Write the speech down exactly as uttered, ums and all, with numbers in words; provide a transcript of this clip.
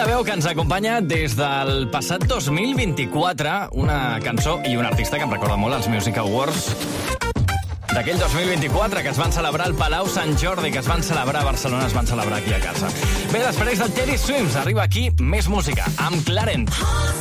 Una veu que ens acompanya des del passat dos mil vint-i-quatre, una cançó i un artista que em recorda molt als Music Awards d'aquell dos mil vint-i-quatre, que es van celebrar al Palau Sant Jordi, que es van celebrar a Barcelona, es van celebrar aquí a casa. Bé, després del Teddy Swims arriba aquí més música, amb Clarence.